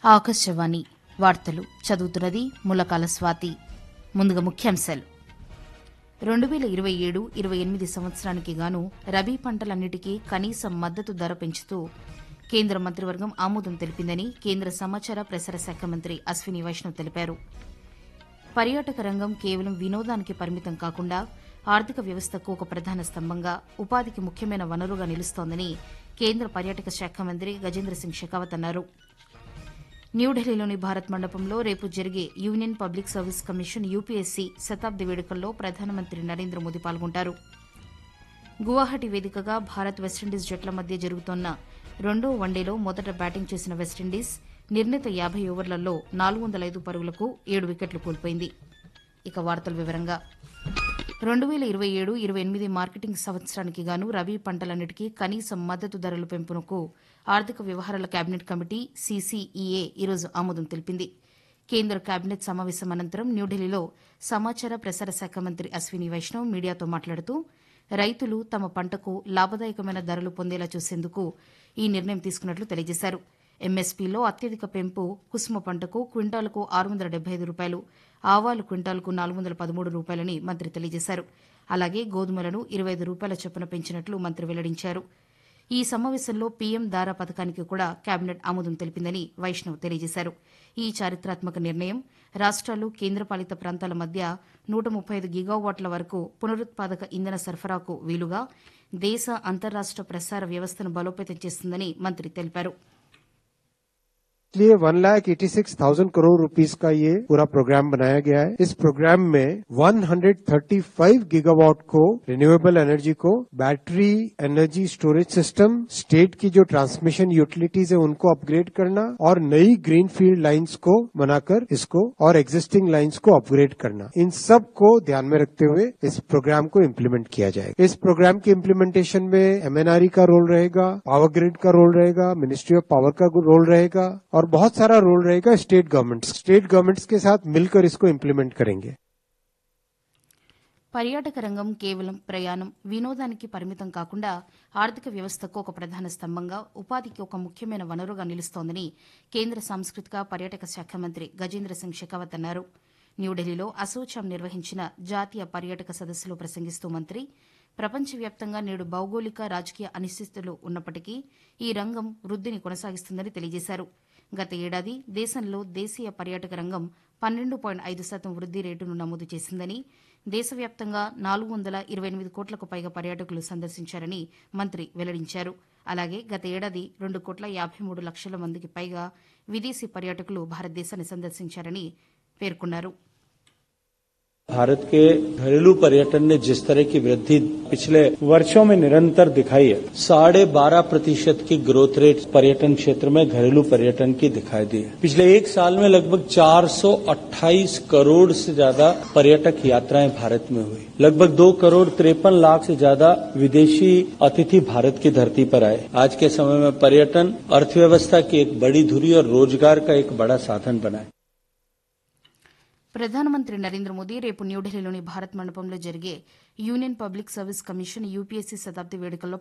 ఆకాశవాణి వార్తలు చదువుతున్నది ములకాల స్వాతి. ముందుగా ముఖ్యాంశాలు. 2027-28 సంవత్సరానికి గాను రబీ పంటలన్నిటికీ కనీస మద్దతు ధర పెంచుతూ కేంద్ర మంత్రివర్గం ఆమోదం తెలిపిందని కేంద్ర సమాచార ప్రసార శాఖ మంత్రి అశ్విని వైష్ణవ్ తెలిపారు. పర్యాటక రంగం కేవలం వినోదానికి పరిమితం కాకుండా ఆర్థిక వ్యవస్థకు ఒక ప్రధాన స్తంభంగా, ఉపాధికి ముఖ్యమైన వనరుగా నిలుస్తోందని కేంద్ర పర్యాటక శాఖ మంత్రి గజేంద్ర సింగ్ షెకావత్ అన్నారు. న్యూఢిల్లీలోని భారత్ మండపంలో రేపు జరిగే union public service commission UPSC శతాబ్ది వేడుకల్లో ప్రధానమంత్రి నరేంద్ర మోదీ పాల్గొంటారు. గువాహటి వేదికగా భారత్ వెస్టిండీస్ జట్ల మధ్య జరుగుతోన్న రెండో వన్డేలో మొదట బ్యాటింగ్ చేసిన వెస్టిండీస్ నిర్ణీత 50 ఓవర్లలో 405 పరుగులకు 7 వికెట్లు కోల్పోయింది. ఇక వార్తల వివరంగా 2027-28 మార్కెటింగ్ సంవత్సరానికి గాను రబీ పంటలన్నిటికీ కనీస మద్దతు ధరల పెంపునకు ఆర్థిక వ్యవహారాల కేబినెట్ కమిటీ సీసీఈఏ ఈరోజు ఆమోదం తెలిపింది. కేంద్ర కేబినెట్ సమావేశం అనంతరం న్యూఢిల్లీలో సమాచార ప్రసార శాఖ మంత్రి అశ్విని వైష్ణవ్ మీడియాతో మాట్లాడుతూ రైతులు తమ పంటకు లాభదాయకమైన ధరలు పొందేలా చూసేందుకు ఈ నిర్ణయం తీసుకున్నట్లు తెలియజేశారు. ఎంఎస్పీలో అత్యధిక పెంపు కుసుమ పంటకు క్వింటాలకు ₹675, ఆవాలు క్వింటాలకు ₹413 మంత్రి తెలియజేశారు. అలాగే గోధుమలను ₹25 చొప్పున పెంచినట్లు మంత్రి వెల్లడించారు. ఈ సమావేశంలో పీఎం దారా పథకానికి కూడా కేబినెట్ ఆమోదం తెలిపిందని వైష్ణవ్ తెలియజేశారు. ఈ చారిత్రాత్మక నిర్ణయం రాష్ట్రాలు, కేంద్రపాలిత ప్రాంతాల మధ్య 135 గిగావాట్ల వరకు పునరుత్పాదక ఇంధన సరఫరాకు వీలుగా దేశ అంతర్రాష్ట ప్రసార వ్యవస్థను బలోపేతం చేస్తుందని మంత్రి తెలిపారు. इसलिए 1,86,000 करोड़ रुपीस का ये पूरा प्रोग्राम बनाया गया है. इस प्रोग्राम में 135 गीगावाट को रिन्यूएबल एनर्जी को battery energy storage system, state की जो ट्रांसमिशन यूटिलिटीज है उनको अपग्रेड करना और नई ग्रीन फील्ड लाइन्स को बनाकर इसको और एग्जिस्टिंग लाइन्स को अपग्रेड करना, इन सब को ध्यान में रखते हुए इस प्रोग्राम को इम्प्लीमेंट किया जाएगा. इस प्रोग्राम की इम्प्लीमेंटेशन में एमएनआरई का रोल रहेगा, पावर ग्रिड का रोल रहेगा, मिनिस्ट्री ऑफ पावर का रोल रहेगा और बहुत सारा रोल रहेगा स्टेट गवर्नमेंट्स के साथ मिलकर इसको इम्प्लीमेंट करेंगे. పర్యాటక రంగం కేవలం ప్రయాణం, వినోదానికి పరిమితం కాకుండా ఆర్థిక వ్యవస్థకు ఒక ప్రధాన స్తంభంగా, ఉపాధికి ఒక ముఖ్యమైన వనరుగా నిలుస్తోందని కేంద్ర సాంస్కృతిక పర్యాటక శాఖ మంత్రి గజేంద్ర సింగ్ షెకావత్ అన్నారు. న్యూఢిల్లీలో అసోచామ్ నిర్వహించిన జాతీయ పర్యాటక సదస్సులో ప్రసంగిస్తూ మంత్రి ప్రపంచవ్యాప్తంగా నేడు భౌగోళిక, రాజకీయ అనిశ్చితులు ఉన్నప్పటికీ ఈ రంగం వృద్దిని కొనసాగిస్తుందని తెలియజేశారు. గత ఏడాది దేశంలో దేశీయ పర్యాటక రంగం 12.5% వృద్ది రేటును నమోదు చేసిందని, దేశవ్యాప్తంగా 428 కోట్లకు పైగా పర్యాటకులు సందర్శించారని మంత్రి వెల్లడించారు. అలాగే గత ఏడాది 2,53 లక్షల మందికి పైగా విదేశీ పర్యాటకులు భారతదేశాన్ని సందర్శించారని పేర్కొన్నారు. भारत के घरेलू पर्यटन ने जिस तरह की वृद्धि पिछले वर्षों में निरंतर दिखाई है, 12.5% की ग्रोथ रेट पर्यटन क्षेत्र में घरेलू पर्यटन की दिखाई दी है. पिछले एक साल में लगभग 428 करोड़ से ज्यादा पर्यटक यात्राएं भारत में हुई. लगभग 2,53 लाख से ज्यादा विदेशी अतिथि भारत की धरती पर आए. आज के समय में पर्यटन अर्थव्यवस्था की एक बड़ी धुरी और रोजगार का एक बड़ा साधन बना है. ప్రధానమంత్రి నరేంద్ర మోదీ రేపు న్యూఢిల్లీలోని భారత్ మండపంలో జరిగే union public service commission UPSC శతాబ్ది వేడుకల్లో